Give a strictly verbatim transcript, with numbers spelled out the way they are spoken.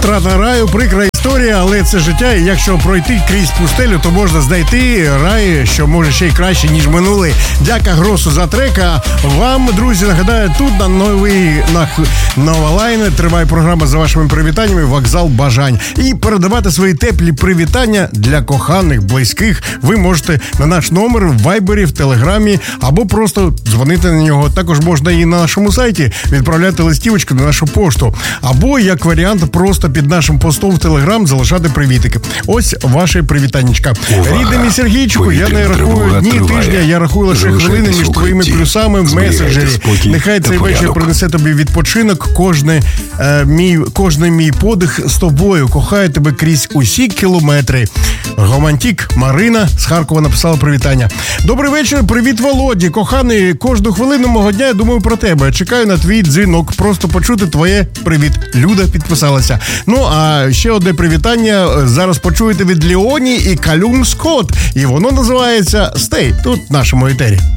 Втрата раю, прикра історія, але це життя, і якщо пройти крізь пустелю, то можна знайти рай, що може ще й краще, ніж минулий. Дяка Гросу за трека. Вам, друзі, нагадаю, тут на новий на Нова Лайн триває програма за вашими привітаннями «Вокзал бажань». І передавати свої теплі привітання для коханих, близьких ви можете на наш номер в Вайбері, в Телеграмі, або просто дзвонити на нього. Також можна і на нашому сайті відправляти листівочку на нашу пошту. Або, як варіант, просто під нашим постом в Телеграм залишати привітики. Ось ваше привітаннячка. Рідний мій Сергійчику, я не рахую дні тижня, я рахую лише хвилини між твоїми плюсами в месенджері. Нехай цей вечір принесе тобі відпочинок, кожний е, мій, кожний мій подих з тобою. Кохаю тебе крізь усі кілометри. Романтик Марина з Харкова написала привітання. Добрий вечір, привіт, Володі. Коханий, кожну хвилину мого дня я думаю про тебе. Чекаю на твій дзвінок, просто почути твоє привіт. Люда підписалася. Ну, а ще одне привітання зараз почуєте від Леоні і Калюм Скотт. І воно називається «Stay» тут в нашому етері.